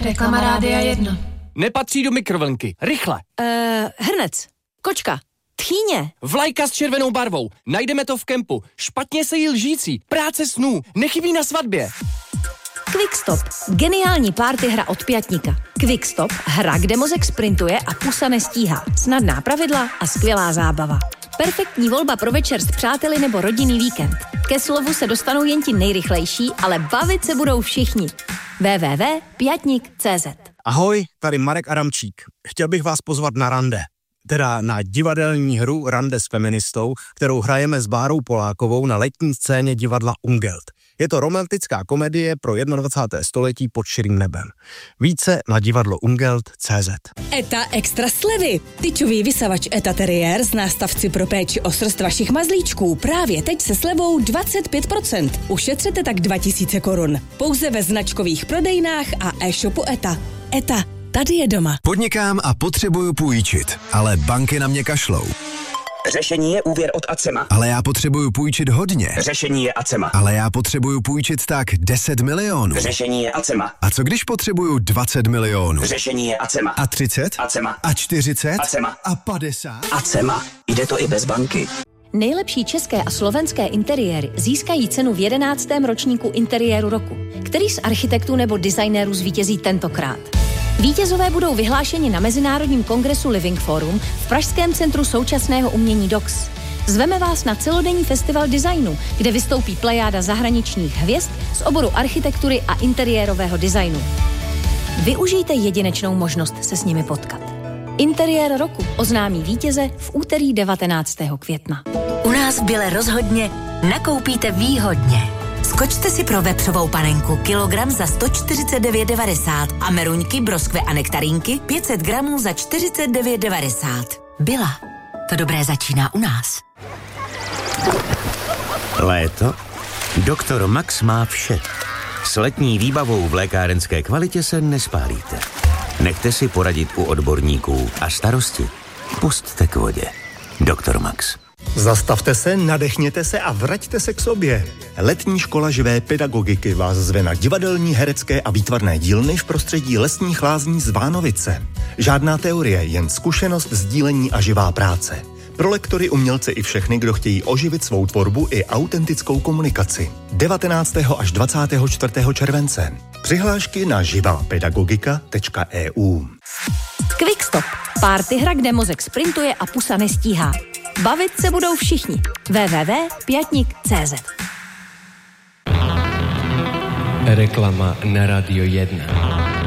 Reklama Rádia 1. Nepatří do mikrovlnky. Rychle. Hrnec. Kočka. Tchýně. Vlajka s červenou barvou. Najdeme to v kempu. Špatně se jí lžící. Práce snů. Nechybí na svatbě. Quickstop. Geniální party hra od Pětníka. Quickstop. Hra, kde mozek sprintuje a pusa nestíhá. Snadná pravidla a skvělá zábava. Perfektní volba pro večer s přáteli nebo rodinný víkend. Ke slovu se dostanou jen ti nejrychlejší, ale bavit se budou všichni. www.piatnik.cz. Ahoj, tady Marek Adamčík. Chtěl bych vás pozvat na rande. Teda na divadelní hru Rande s feministou, kterou hrajeme s Bárou Polákovou na letní scéně divadla Ungelt. Je to romantická komedie pro 21. století pod širým nebem. Více na divadloungelt.cz. ETA extra slevy. Tyčový vysavač ETA Terrier z nástavci pro péči o srst vašich mazlíčků právě teď se slevou 25%. Ušetřete tak 2000 korun. Pouze ve značkových prodejnách a e-shopu ETA. ETA, tady je doma. Podnikám a potřebuju půjčit, ale banky na mě kašlou. Řešení je úvěr od Acema. Ale já potřebuju půjčit hodně. Řešení je Acema. Ale já potřebuju půjčit tak 10 milionů. Řešení je Acema. A co když potřebuju 20 milionů? Řešení je Acema. A 30? Acema. A 40? Acema. A 50? Acema. Jde to i bez banky. Nejlepší české a slovenské interiéry získají cenu v 11. ročníku interiéru roku, který z architektů nebo designérů zvítězí tentokrát. Vítězové budou vyhlášeni na Mezinárodním kongresu Living Forum v Pražském centru současného umění DOX. Zveme vás na celodenní festival designu, kde vystoupí plejáda zahraničních hvězd z oboru architektury a interiérového designu. Využijte jedinečnou možnost se s nimi potkat. Interiér roku oznámí vítěze v úterý 19. května. U nás v Bile rozhodně nakoupíte výhodně. Skočte si pro vepřovou panenku kilogram za 149,90 a meruňky, broskve a nektarínky 500 gramů za 49,90. Byla. To dobré začíná u nás. Léto? Doktor Max má vše. S letní výbavou v lékárenské kvalitě se nespálíte. Nechte si poradit u odborníků a starosti pusťte k vodě. Doktor Max. Zastavte se, nadechněte se a vraťte se k sobě. Letní škola živé pedagogiky vás zve na divadelní, herecké a výtvarné dílny v prostředí lesních lázní z Vánovice. Žádná teorie, jen zkušenost, sdílení a živá práce. Pro lektory, umělce i všechny, kdo chtějí oživit svou tvorbu i autentickou komunikaci. 19. až 24. července. Přihlášky na živapedagogika.eu. Quickstop. Party hra, kde mozek sprintuje a pusa nestíhá. Bavit se budou všichni. www.piatnik.cz. Reklama na Radio 1.